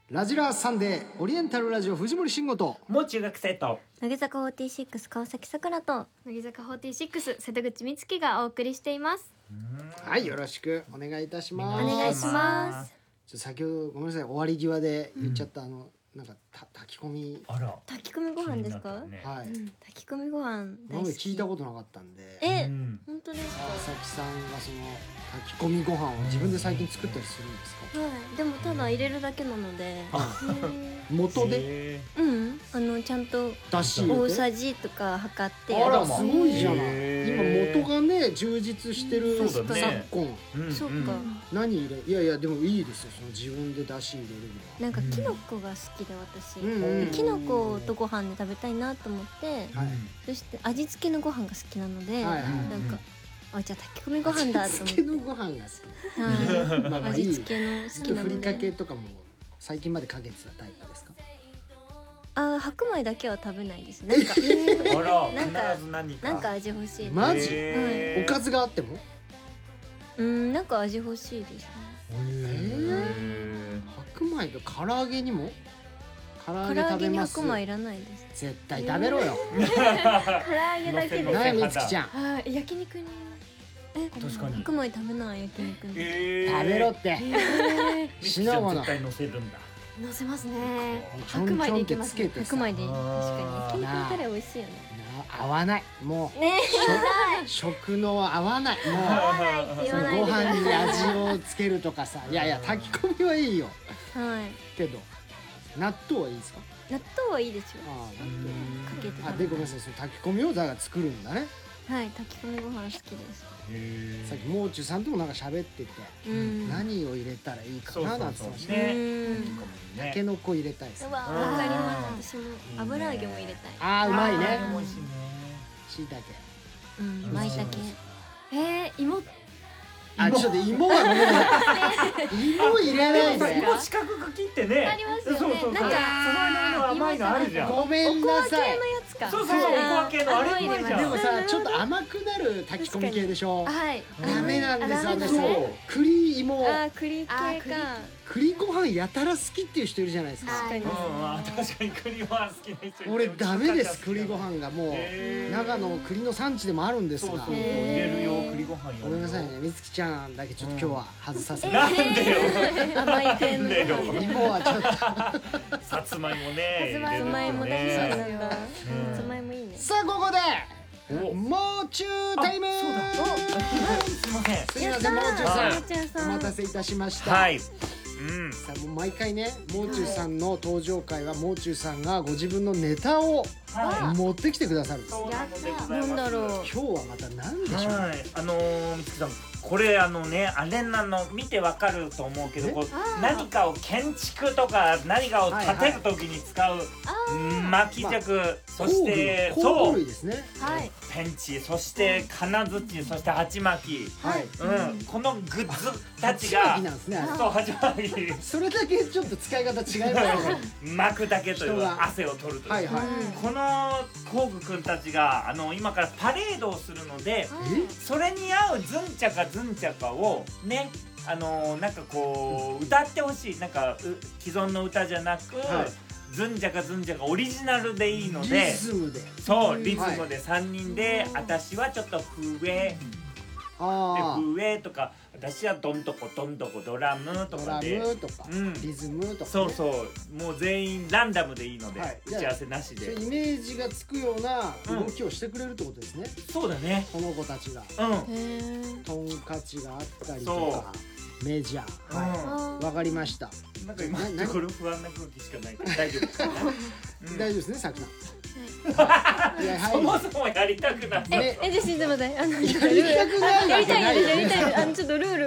ラジラーサンデーオリエンタルラジオ藤森慎吾ともう中学生と乃木坂46川崎さくらと乃木坂46瀬戸口美月がお送りしています。 はいよろしくお願いいたします。 お願いします。 先ほどごめんなさい終わり際で言っちゃった、なんか炊き込み、 あら炊き込みご飯ですか？ はい、 炊き込みご飯今まで聞いたことなかったんで、 本当ですか？ 川崎さんがその炊き込みご飯を自分で最近作ったりするんですか？ はい、でもただ入れるだけなので元でちゃんとだし入れて大さじとか測ってあらすごいじゃない。今元ががね充実してるそうだね昨今、 そっか、 何入れいやいやでもいいですよその自分でだし入れるのは。 なんかキノコが好きで私、 でキノコとご飯で食べたいなと思って、 はいそして味付けのご飯が好きなので、 はいはいなんかあじゃあ炊き込みご飯だと思って味付けのご飯が好き。 はいまあまあいい味付けの好きなふりかのでけとかも最近までかけてたタイプですか？ 白米だけは食べないです。なんかあらなんか必ず何かなんか味欲しい。 マジ？ へおかずがあっても？ なんか味欲しいですね。 白米と唐揚げにも？唐揚げ唐揚げに食べます？ 白米いらないです。 絶対食べろよ。 唐揚げだけで。 なにみつきちゃん。 はい焼肉に。 確かに白米食べない焼肉に。 食べろって。 しなもの絶対乗せるんだ。 乗せますね。 ちょんちょんってつけてさ。 白米で確かに焼肉のタレ美味しいよね。 合わない。もうね食の合わない。もう言わないごでください飯に味をつけるとかさ。いやいや炊き込みはいいよ。 はい。 けど納豆はいいですか？ 納豆はいいですよ。 ああ納豆。 かけてあでごめんなさいその炊き込みをだから作るんだね。 はい炊き込みご飯好きです。 さっきもう中さんともなんか喋ってて、何を入れたらいいかななんて言ってましたね。たけのこ入れたいですね。 うわわかります。私も油揚げも入れたい。 あーうまいね。 美味しいね。 しいたけ。 舞茸。 芋。 あちょっと芋はごめんなさい。芋いらないで。 芋四角く切ってね。 ありますよねそうそうそう。その間の甘いのあるじゃん。 ごめんなさい。 そうそうそう。おこわ系のあれうまいじゃん。 でもさちょっと甘くなる炊き込み系でしょ。 はい。 ダメなんですダメ私。栗芋。 栗系か。 栗ご飯やたら好きっていう人いるじゃないですか。 確かに。 確かに栗は好きな人。 俺ダメです栗ご飯がもう長野栗の産地でもあるんですが。 入れるよ栗ご飯よ。 ごめんなさいねみつきちゃんだけちょっと今日は外させて。 なんでよ。 甘い系の。 芋はちょっと。 さつまいもね。 さつまいも大好きなんだ。さつまいもいいね。 さあここでもう中タイム。 すいません。 すいませんもう中さんお待たせいたしました。 はい。 さあもう毎回ねもう中さんの登場回はもう中さんがご自分のネタを持ってきてくださるんです。 なんだろう。 今日はまた何でしょう。 はいみつきさんこれあれなの見てわかると思うけどこう何かを建築とか何かを建てるときに使う巻き尺そして工具類ですね。 ペンチそして金槌そして鉢巻きこのグッズたちがそう鉢巻きそれだけちょっと使い方違いますよね。 巻くだけという汗を取るというこの工具くんたちが今からパレードをするのでそれに合うズンチャカズンチャカをねなんかこう歌ってほしいなんか既存の歌じゃなくズンチャカズンチャカオリジナルでいいのでリズムでそうリズムで3人で私はちょっと笛笛とか私はドンとこドンとこドラムとかでリズムとかそうそうもう全員ランダムでいいので打ち合わせなしでイメージがつくような動きをしてくれるってことですね。 そうだねこの子たちがトンカチがあったりとかメジャーわかりました。 なんか今のところ不安な空気しかないから大丈夫かな大丈夫ですねさくら。 そもそもやりたくない。 じゃあちょっと待ってやりたくないやりたいちょっとルール